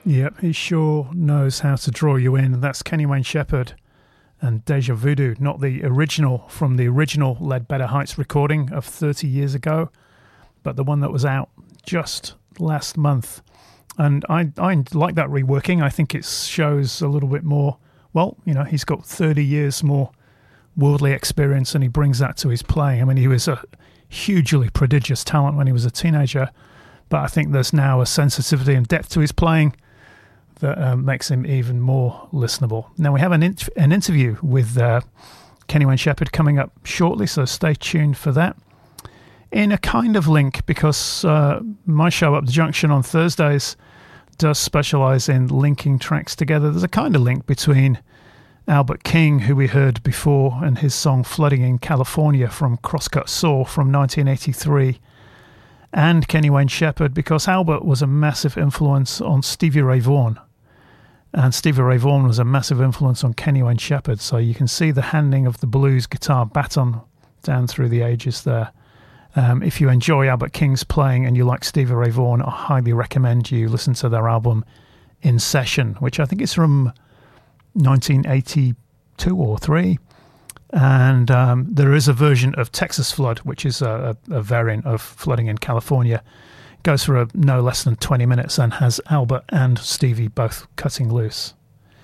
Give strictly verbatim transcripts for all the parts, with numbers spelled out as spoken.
Yep, he sure knows how to draw you in. That's Kenny Wayne Shepherd and Deja Voodoo, not the original from the original Ledbetter Heights recording of thirty years ago, but the one that was out just last month. And I, I like that reworking. I think it shows a little bit more, well, you know, he's got thirty years more worldly experience and he brings that to his playing. I mean, he was a hugely prodigious talent when he was a teenager, but I think there's now a sensitivity and depth to his playing that um, makes him even more listenable. Now, we have an, int- an interview with uh, Kenny Wayne Shepherd coming up shortly, so stay tuned for that. In a kind of link, because uh, my show, Up the Junction, on Thursdays does specialise in linking tracks together. There's a kind of link between Albert King, who we heard before, and his song Flooding in California from Crosscut Saw from nineteen eighty-three, and Kenny Wayne Shepherd, because Albert was a massive influence on Stevie Ray Vaughan, and Stevie Ray Vaughan was a massive influence on Kenny Wayne Shepherd. So you can see the handing of the blues guitar baton down through the ages there. Um, if you enjoy Albert King's playing and you like Stevie Ray Vaughan, I highly recommend you listen to their album In Session, which I think is from nineteen eighty-two or three. And um, there is a version of Texas Flood, which is a, a, a variant of Flooding in California. It goes for a, no less than twenty minutes and has Albert and Stevie both cutting loose.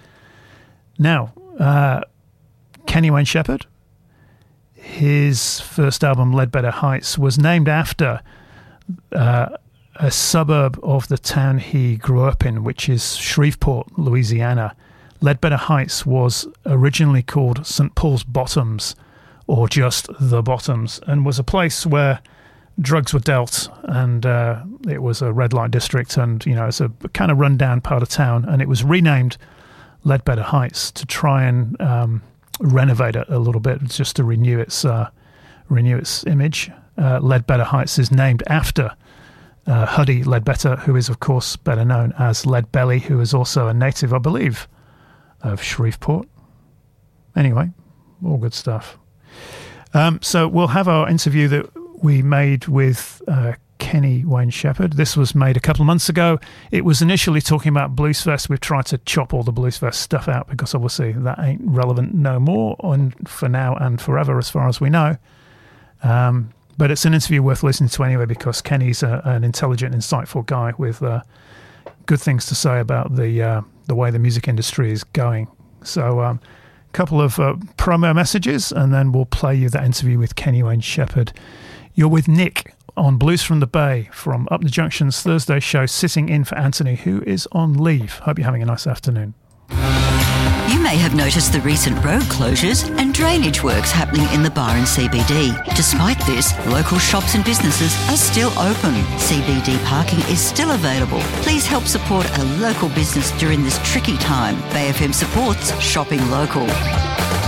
Now, uh, Kenny Wayne Shepherd, his first album, Ledbetter Heights, was named after uh, a suburb of the town he grew up in, which is Shreveport, Louisiana. Ledbetter Heights was originally called Saint Paul's Bottoms, or just The Bottoms, and was a place where drugs were dealt, and uh, it was a red light district, and you know, it's a kind of rundown part of town, and it was renamed Ledbetter Heights to try and um, renovate it a little bit, just to renew its uh, renew its image. Uh, Ledbetter Heights is named after uh, Huddie Ledbetter, who is of course better known as Leadbelly, who is also a native, I believe, of Shreveport. Anyway, all good stuff. Um, so we'll have our interview that we made with uh, Kenny Wayne Shepherd. This was made a couple of months ago. It was initially talking about Bluesfest. We've tried to chop all the Bluesfest stuff out because obviously that ain't relevant no more on for now and forever as far as we know. Um, but it's an interview worth listening to anyway, because Kenny's a, an intelligent, insightful guy with uh, good things to say about the uh, the way the music industry is going. So a um, couple of uh, promo messages, and then we'll play you that interview with Kenny Wayne Shepherd. You're with Nick on Blues from the Bay from Up the Junction's Thursday show, sitting in for Anthony, who is on leave. Hope you're having a nice afternoon. You may have noticed the recent road closures and drainage works happening in the Byron C B D. Despite this, local shops and businesses are still open. C B D parking is still available. Please help support a local business during this tricky time. Bay F M supports shopping local.